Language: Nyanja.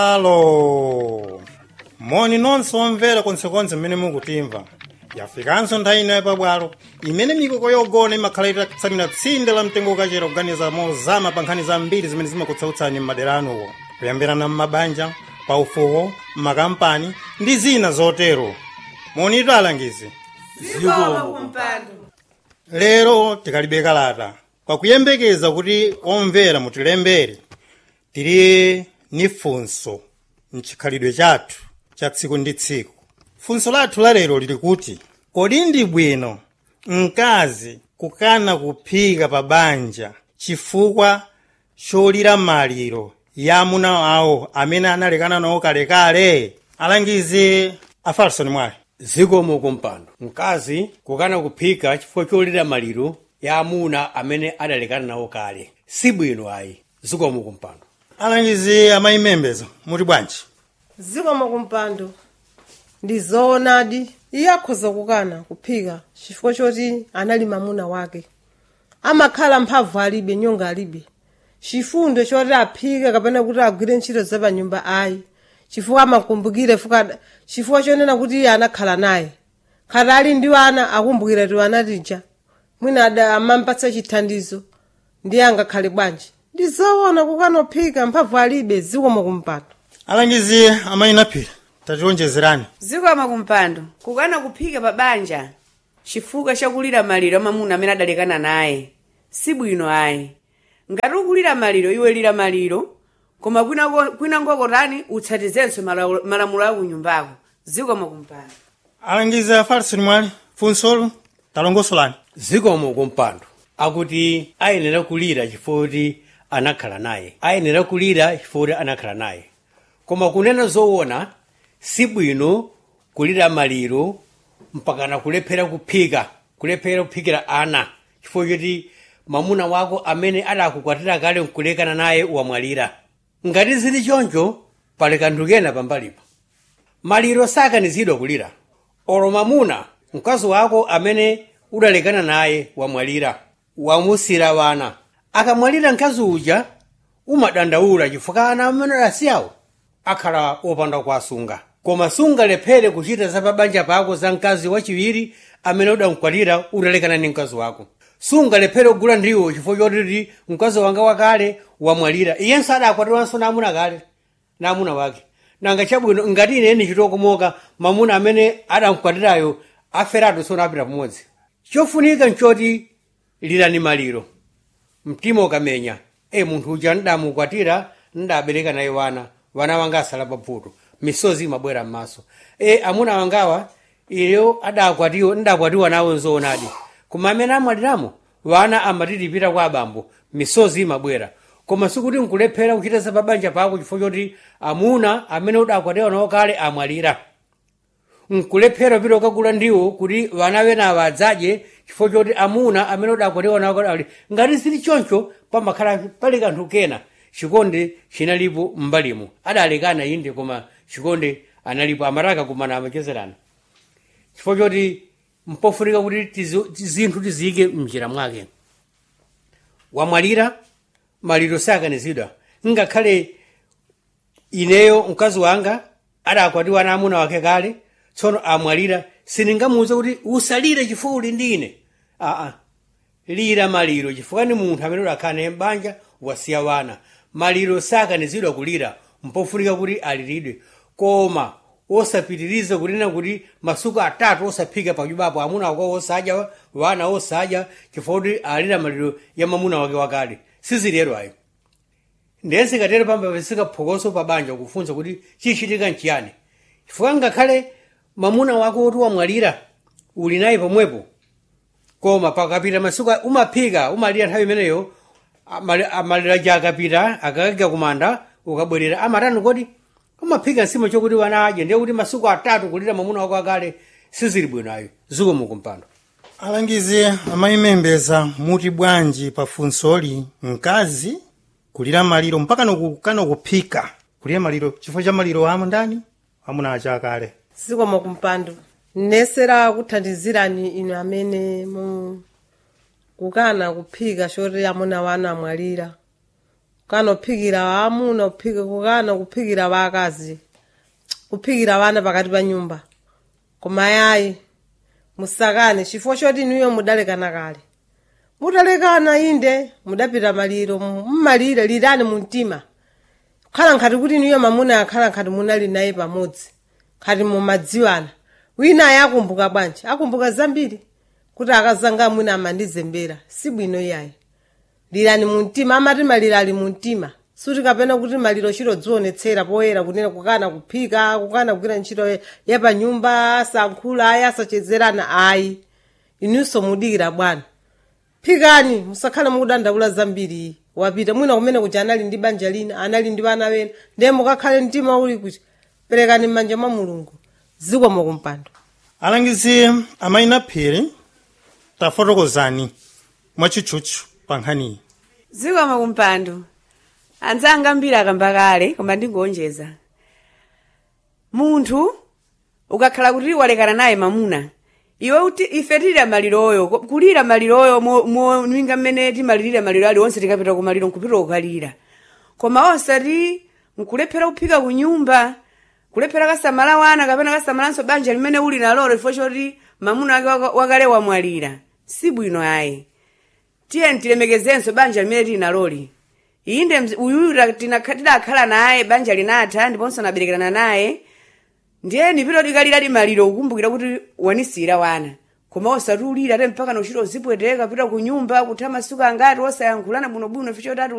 Alo, moni nonse omvera konsekonse mmene mukutimva. Yafikanso nthawi ino yapabwalo imene mikoko yogona imakhala itatsamira tsinde la mtengo ukachera kuganiza mozama pa nkhani zambiri zimene zimakutsautsani m'madera anuwo, kuyambirana m'mabanja, paufuwo, m'makampani ndi zina zotero. Monitu alangizi. Lero tikalibe kalata pakuyembekeza kuti omvera mutilembere tili ni funso mchikhalidwe chathu cha tsiku ndi tsiku. Funso lathu la lero lili kuti kodi ndi bwino mkazi kukana kuphika pa banja chifukwa cholira maliro ya amuna awo amene analekana nawo kalekale? Alangizi Afarson Mwale. Zikomo kumpando. Mkazi kukana kuphika chifukwa cholira maliro ya amuna amene adalekana nawo kale si bwino ayi. Zikomo kumpando. Alangizi amayimembezo muti bwanji? Zikomo kumpando. Ndi zoonadi iye akhoza kukana kuphika chifukwa choti anali mamuna wake. Amakhala mphamvu alibe nyonga alibe. Chifundo choti aphike kapena kuti agwire ntchito za pa nyumba ayi. Chifukwa amakumbukire chifukwa chonena kuti iye anakhala naye. Khati ali ndi ana akumbukira ti anatija. Mwina amampatsa chithandizo ndiye angakhale bwanji. Ndi zoona kukana kuphika mphamvu alibe. Zikomo kumpando. Alangizi amayinaphira tationjezerani. Zikomo kumpando. Kukana kuphika pa banja chifukwa chakulira maliro amamuna amene adalekana naye si bwino ayi. Ngati ukulira maliro iwe lira maliro, koma kwina ngokotani utsatizenso malamulo a kunyumbako. Zikomo kumpando. Alangizi Afarson Mwale, funsolo talongosolani. Zikomo kumpando. Akuti ayenera kulira chifukwa anakhala naye. Ayenera kulira chifukwa anakhala naye. Koma kunena zoona si bwino kulira maliro mpakana kulephera kuphika, kulephera kuphikira ana chifukwa choti mamuna wako amene adakukwatira kale nkulekana naye wamwalira. Ngati zili choncho pali kanthu kena pambalipa. Maliro sakanizidwa kulira. Olo mamuna mkazi wako amene udalekana naye wamwalira, wamusira wana. Akamwalira mkazi uja umadandaula chifukwa ana amene adasiyawo akhala opanda kuwasunga. Koma sungalephere kuchita za pabanja pako za mkazi wachiwiri amene udamkwatira udalekana ni mkazi wako. Sungalephere kugula ndiwo chifukwa choti mkazi wanga wakale wamwalira. Iyenso adakwatiwanso namuna kale namuna wake. Nanga chabwino ngati ineni chitokomoka mamuna amene adamkwatirayo aferatu sona apita pamodzi. Chofunika nchoti lirani maliro. Mtima ukamenya munthu uja ndamukwatira ndabereka naye wana wanga asala pavuto, misozi mabwera m'maso. Amuna wangawa iyo ndakwatiwa nawo nzoonadi. Koma amene amwaliramo wana amatitipita kwa abambo, misozi mabwera. Koma sikuti nkulephera kuchita za pabanja pako chifukwa choti amuna amene udakwatiwa nawo kale amwalira. Nkulephera pita ukagula ndiwo kuti wana wena adzadye chifukwa choti amuna amene udakwatiwa nawo kale. Ngati zili choncho pamakhala pali kanthu kena. Chikondi chinalipo m'mbalimu. Adalekana inde koma chikondi analipo, amaraka kumana amachezerana. Chifukwa choti mpofunika kuti zinthu tiziyike m'njira mwake. Wamwalira maliro sakanizidwa. Ngakhale ineyo mkazi wanga adakwatiwa na amuna wake kale, tsono amwalira, siningamuwuze kuti usalire chifukwa uli ndi ine. Lira maliro chifukwa ni munthu amene udakhala naye m'banja wasiya wana. Maliro sakanizidwa kulira, mpofunika kuti aliridwe. Koma osapitiriza kunena kuti masiku 3 osaphika pa nyumbapo, amuna wako osadya, wana osadya chifukwa kuti alira maliro ya mamuna wake wakale. Sizilero ayo. Ndense katero pambapeseka phokoso pa banja kufunsa kuti chichitika nchiyani. Chifukwa ngakhale mamuna wako oti wamwalira uli naye pomwepo, koma pakapita masiku umaphika umalira nthawi imeneyo amalira jakapita akakagya kumanda ukabwerera amatano kodi umaphika nsima chokuti wana adye. Ndiye kuti masiku 3 kulira mamuna wako akale sizili bwino ayo. Zikomo kumpando. Alangizi amayimembeza muti bwanji pa funsoli mkazi kulira maliro mpaka kukana kuphika kulira maliro chifukwa cha maliro amu ndani amuna acha akale? Zikomo kumpando. Nesera kuthandizirani inu amene kukana kuphika choti amuna wana amwalira kukana kuphikira amuna kukana kuphikira vakazi kuphikira vana pakati pa nyumba koma yayi musakane chifukwa choti inuyo mudalekana kale mutalekana inde mudapita maliro mmalire lirani mumtima khala nkhati kuti inuyo mamuna akhala nkhati munali naye pamodzi khati mumadziwana wina yakumbuka bwanji akumbuka zambiri kuti akazanga mwina amandizembera sibwino yayi lirani mumtima amati maliro ali mumtima suti kapena kuti maliro chiro dzionetsera poyera kunena kukana kuphika kukana kugwira ntchito yapanyumba asankhula ayi asachezerana ayi inunso mudikira bwana phikani musakhale mukudandaula zambiri wapita mwina kumene kuja anali ndi banja lina anali ndi vana wena ndiye mukakhale mtima uli kuti perekani m'manja mwa mulungu zikomo kumpando. Alangizi amayina phiri tafotokozani mwachitchutchu pa nkhaniyi. Zikomo kumpando anzanga mbiri akamba kale koma ndingonjeza munthu ukakhala kuti walekana naye mamuna iwe uti ife tilira maliroyo kulira maliroyo mwinga mmene timalirira maliro ali onse tikapita ku maliro nkupita kukalira koma osati nkulephera kuphika ku nyumba kulephera kasamala wana kapena kasamalanso banja limene uli nalolo chifukwa choti mamuna wake wakale wamwalira sibwino ayi tiye tilemekezenso banja limene tili naloli inde uyura tidakhala naye banja linatha ndiponso naberekerana naye ndiye nipito tikalira limaliro kukumbukira kuti wanisira wana koma osati ulira ate mpaka nochita uzipweteka pita ku nyumba kutha masuku angati osayankhulana bwinobwino ficho tatu